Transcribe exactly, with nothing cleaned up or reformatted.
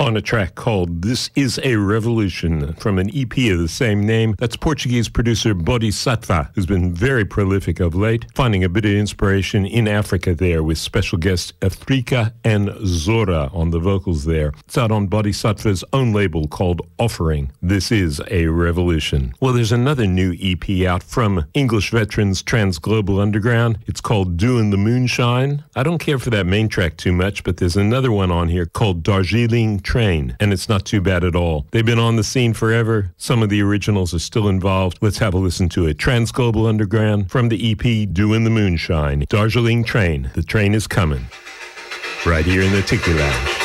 on a track called This Is a Revolution from an E P of the same name. That's Portuguese producer Bodhisattva, who's been very prolific of late, finding a bit of inspiration in Africa there with special guests Afrika and Zora on the vocals there. It's out on Bodhisattva's own label called Offering. This Is a Revolution. Well, there's another new E P out from English veterans Transglobal Underground. It's called Doin' the Moonshine. I don't care for that main track too much, but there's another one on here called Darjeeling Train, and it's not too bad at all. They've been on the scene forever. Some of the originals are still involved. Let's have a listen to it. Transglobal Underground from the E P Doin' the Moonshine. Darjeeling Train. The train is coming. Right here in the Tiki Lounge.